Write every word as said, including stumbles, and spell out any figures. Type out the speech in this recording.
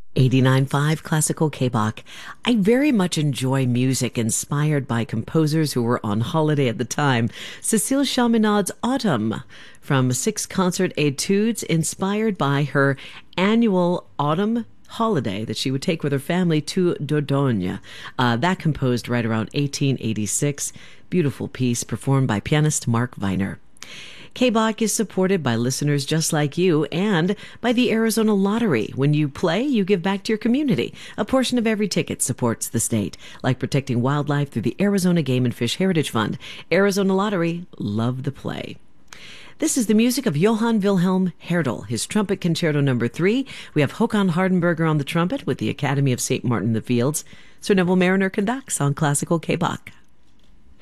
eighty-nine point five Classical K-Bach. I very much enjoy music inspired by composers who were on holiday at the time. Cécile Chaminade's Autumn from six concert etudes inspired by her annual autumn holiday that she would take with her family to Dordogne. Uh, that composed right around eighteen eighty-six. Beautiful piece performed by pianist Mark Weiner. K-Bach is supported by listeners just like you and by the Arizona Lottery. When you play, you give back to your community. A portion of every ticket supports the state, like protecting wildlife through the Arizona Game and Fish Heritage Fund. Arizona Lottery, love the play. This is the music of Johann Wilhelm Herdel, his Trumpet Concerto number three. We have Håkan Hardenberger on the trumpet with the Academy of Saint Martin in the Fields. Sir Neville Mariner conducts on Classical K-Bach.